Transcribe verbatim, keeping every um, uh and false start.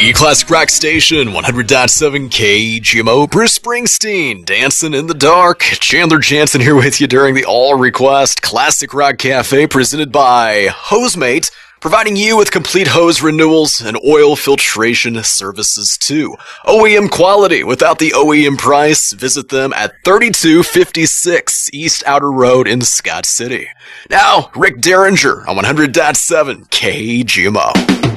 The Classic Rock Station, one hundred point seven K G M O, Bruce Springsteen, Dancing in the Dark. Chandler Jansen here with you during the All Request Classic Rock Cafe, presented by Hosemate, providing you with complete hose renewals and oil filtration services too. O E M quality without the O E M price. Visit them at thirty-two fifty-six East Outer Road in Scott City. Now, Rick Derringer on one hundred point seven K G M O.